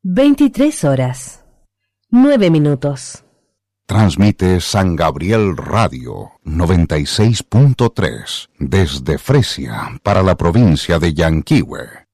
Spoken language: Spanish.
23:09. Transmite San Gabriel Radio 96.3 desde Fresia para la provincia de Yanquihue.